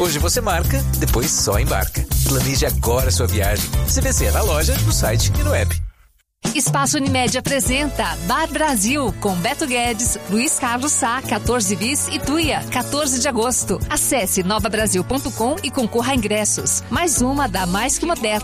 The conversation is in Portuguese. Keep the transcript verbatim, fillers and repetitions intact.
Hoje você marca, depois só embarca. Planeje agora sua viagem. C V C na loja, no site e no app. Espaço Unimed apresenta Bar Brasil, com Beto Guedes, Luiz Carlos Sá, quatorze bis e Tuia, quatorze de agosto. Acesse nova brasil ponto com e concorra a ingressos. Mais uma da Mais Que Moderna.